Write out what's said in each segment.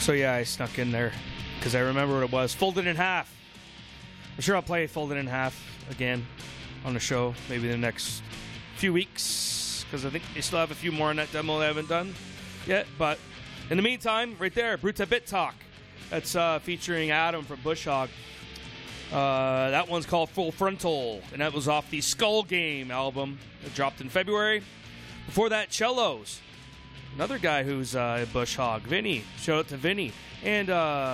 So yeah, I snuck in there because I remember what it was. Folded in Half. I'm sure I'll play Folded in Half again on the show, maybe in the next few weeks, because I think they still have a few more on that demo they haven't done yet. But in the meantime, right there, Bruta Bit Talk. That's featuring Adam from Bush Hog. That one's called Full Frontal, and that was off the Skull Game album that dropped in February. Before that, Cellos. Another guy who's a Bush Hog, Vinny. Shout out to Vinny. And,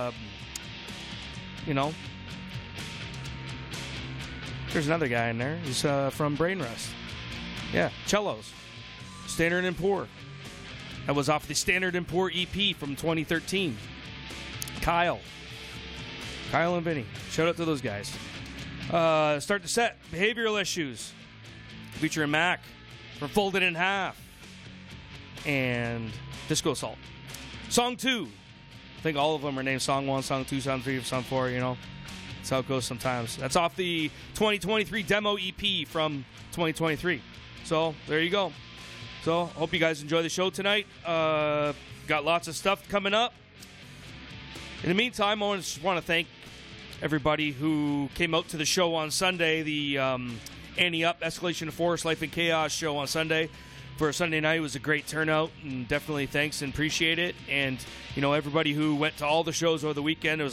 there's another guy in there. He's from Brain Rust. Yeah, Cellos. Standard and Poor. That was off the Standard and Poor EP from 2013. Kyle and Vinny. Shout out to those guys. Start the set. Behavioral Issues. Featuring Mac from Folded in Half. And Disco Assault. Song 2. I think all of them are named Song 1, Song 2, Song 3, Song 4, That's how it goes sometimes. That's off the 2023 demo EP from 2023. So, there you go. So, hope you guys enjoy the show tonight. Got lots of stuff coming up. In the meantime, I just want to thank everybody who came out to the show on Sunday, the Annie Up, Escalation of Force, Life and Chaos show on Sunday. For Sunday night, it was a great turnout, and definitely thanks and appreciate it. And, everybody who went to all the shows over the weekend, it was